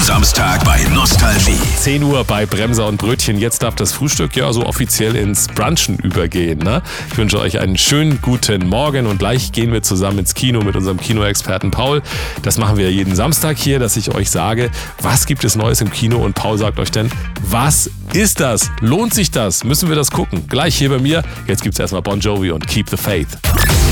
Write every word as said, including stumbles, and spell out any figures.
Samstag bei Nostalgie. zehn Uhr bei Bremser und Brötchen. Jetzt darf das Frühstück ja so offiziell ins Brunchen übergehen. Ne? Ich wünsche euch einen schönen guten Morgen und gleich gehen wir zusammen ins Kino mit unserem Kinoexperten Paul. Das machen wir jeden Samstag hier, dass ich euch sage, was gibt es Neues im Kino, und Paul sagt euch dann, was ist das? Lohnt sich das? Müssen wir das gucken? Gleich hier bei mir. Jetzt gibt es erstmal Bon Jovi und Keep the Faith.